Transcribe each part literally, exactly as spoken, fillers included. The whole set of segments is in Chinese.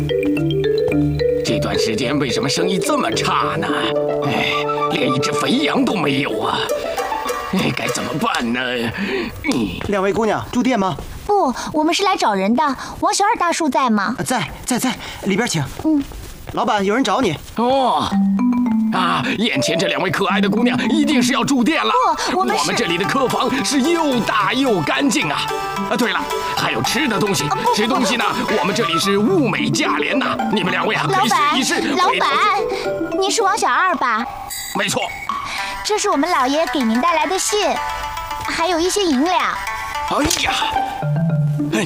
这段时间为什么生意这么差呢？哎，连一只肥羊都没有啊！哎，该怎么办呢？嗯， 两位姑娘住店吗？ 不，我们是来找人的。王小二大叔在吗？ 在在在，里边请。 嗯， 老板，有人找你。 哦。啊！眼前这两位可爱的姑娘一定是要住店了。 不，我们我们这里的客房是又大又干净啊！啊，对了，还有吃的东西。吃东西呢，我们这里是物美价廉呐。你们两位啊，可以试一试。 老板，您是王小二吧？ 没错。 这是我们老爷给您带来的信，还有一些银两。 哎呀！哎，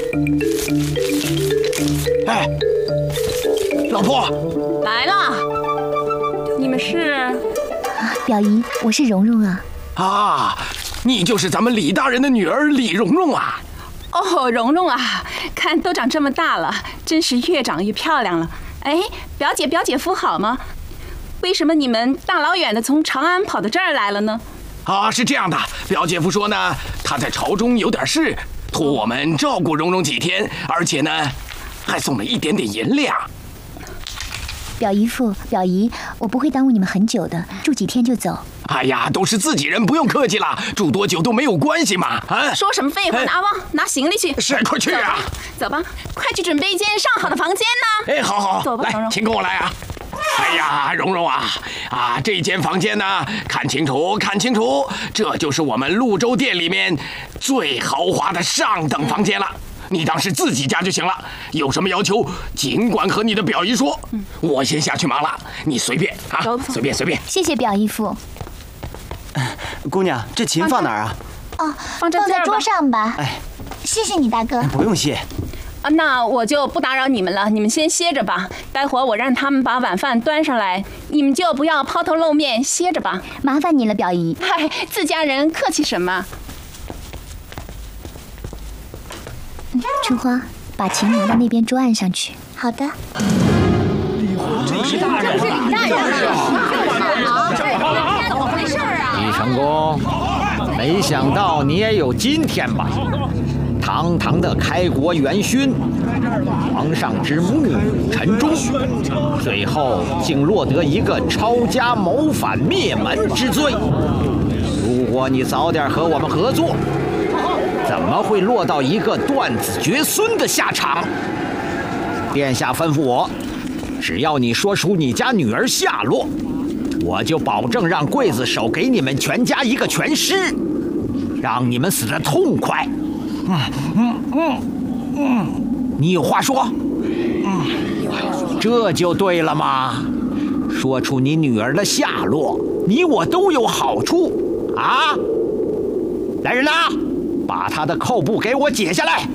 哎，老婆来了。你们是？ 啊，表姨，我是蓉蓉啊。 啊，你就是咱们李大人的女儿李蓉蓉啊。 哦，蓉蓉啊，看都长这么大了，真是越长越漂亮了。哎，表姐表姐夫好吗？为什么你们大老远的从长安跑到这儿来了呢？ 啊，是这样的，表姐夫说呢，他在朝中有点事，托我们照顾蓉蓉几天，而且呢，还送了一点点银两。 表姨夫、表姨，我不会耽误你们很久的，住几天就走。 哎呀，都是自己人，不用客气了，住多久都没有关系嘛。啊， 说什么废话呢？阿旺，拿行李去。 是，快去啊！ 走吧，快去准备一间上好的房间呢。 哎，好好， 走吧，蓉蓉， 请跟我来啊。哎呀，蓉蓉啊，啊，这间房间呢，看清楚，看清楚，这就是我们潞州店里面最豪华的上等房间了。你当是自己家就行了，有什么要求尽管和你的表姨说。嗯，我先下去忙了，你随便啊，随便随便。 谢谢表姨夫。 姑娘，这琴放哪儿啊？ 哦，放在桌上吧。 哎， 谢谢你大哥。 不用谢。 啊，那我就不打扰你们了，你们先歇着吧。待会儿我让他们把晚饭端上来，你们就不要抛头露面，歇着吧。 麻烦你了，表姨。 嗨，自家人客气什么？ 春花，把琴拿到那边桌案上去。好的。 这是大人，这是李大人啊！怎么回事啊？ 李成功，没想到你也有今天吧？堂堂的开国元勋，皇上之目臣忠，最后竟落得一个抄家谋反灭门之罪。如果你早点和我们合作，怎么会落到一个断子绝孙的下场？殿下吩咐我，只要你说出你家女儿下落，我就保证让刽子手给你们全家一个全尸，让你们死得痛快。嗯嗯嗯嗯，你有话说？嗯，这就对了嘛。说出你女儿的下落，你我都有好处啊！来人呐！把他的扣布给我解下来！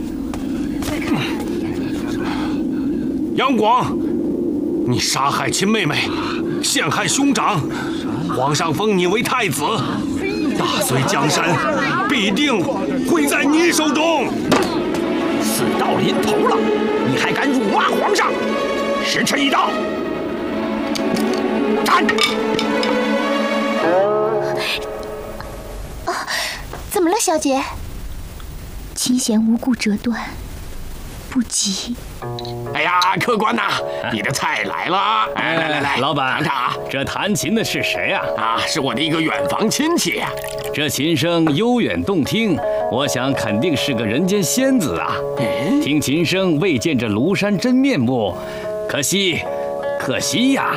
杨广，你杀害亲妹妹，陷害兄长，皇上封你为太子，大隋江山必定会在你手中。 死到临头了，你还敢辱骂皇上？时辰已到，斩！ 啊，怎么了，小姐？琴弦无故折断，不急。 哎呀，客官呐，你的菜来了！哎，来来来， 老板， 尝尝啊。 这弹琴的是谁呀？ 啊，是我的一个远房亲戚。 这琴声悠远动听，我想肯定是个人间仙子啊。听琴声未见这庐山真面目，可惜，可惜呀。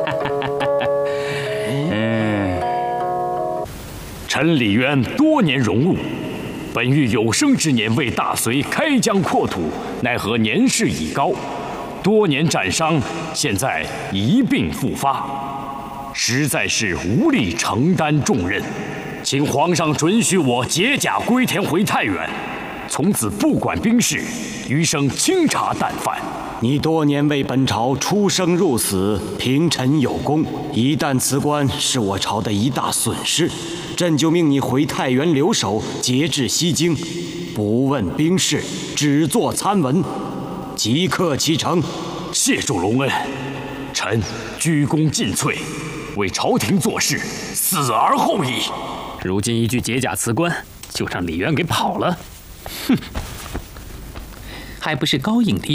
嗯，臣李渊多年荣辱。本欲有生之年为大隋开疆扩土，奈何年事已高，多年战伤，现在一病复发，实在是无力承担重任，请皇上准许我解甲归田回太原，从此不管兵事，余生清茶淡饭。 你多年为本朝出生入死，平臣有功，一旦辞官，是我朝的一大损失。朕就命你回太原留守，节制西京，不问兵事，只做参文，即刻启程。 谢主隆恩，臣鞠躬尽瘁，为朝廷做事，死而后已。 如今一句解甲辞官，就让李渊给跑了，哼，还不是高引力